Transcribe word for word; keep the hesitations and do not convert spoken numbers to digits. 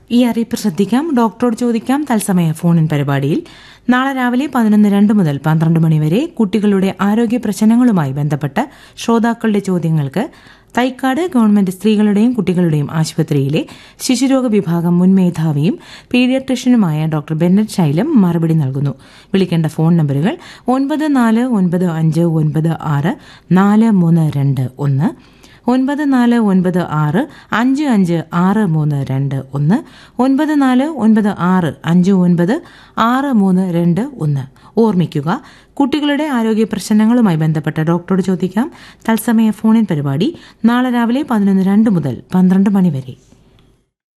ഈ അറിയിപ്പ് ശ്രദ്ധിക്കാം. ഡോക്ടറോട് ചോദിക്കാം തത്സമയ ഫോണിൻ പരിപാടിയിൽ നാളെ രാവിലെ പതിനൊന്ന് രണ്ട് മുതൽ പന്ത്രണ്ട് മണിവരെ കുട്ടികളുടെ ആരോഗ്യ പ്രശ്നങ്ങളുമായി ബന്ധപ്പെട്ട ശ്രോതാക്കളുടെ ചോദ്യങ്ങൾക്ക് തൈക്കാട് ഗവൺമെന്റ് സ്ത്രീകളുടെയും കുട്ടികളുടെയും ആശുപത്രിയിലെ ശിശുരോഗ വിഭാഗം മുൻ മേധാവിയും പീഡിയാട്രീഷ്യനുമായ ഡോക്ടർ ബെന്നറ്റ് ശൈലം മറുപടി നൽകുന്നു. വിളിക്കേണ്ട ഫോൺ നമ്പറുകൾ ഒൻപത് നാല് ഒൻപത് അഞ്ച് ഒൻപത് ആറ് നാല് മൂന്ന് രണ്ട് ഒന്ന്, ഒൻപത് നാല് ഒൻപത് ആറ് അഞ്ച് അഞ്ച് ആറ് മൂന്ന് രണ്ട് ഒന്ന്, ഒൻപത് നാല് ഒൻപത് ആറ് അഞ്ച് ഒൻപത് ആറ് മൂന്ന് രണ്ട് ഒന്ന്. ഓർമ്മിക്കുക, കുട്ടികളുടെ ആരോഗ്യ പ്രശ്നങ്ങളുമായി ബന്ധപ്പെട്ട ഡോക്ടറോട് ചോദിക്കാം തത്സമയ ഫോണിൻ പരിപാടി നാളെ രാവിലെ പതിനൊന്ന് രണ്ട് മുതൽ പന്ത്രണ്ട് മണി വരെ.